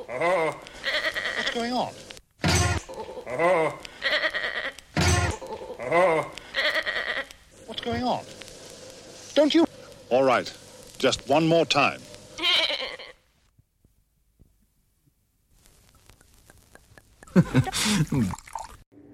What's going on? What's going on? Don't you... All right. Just one more time.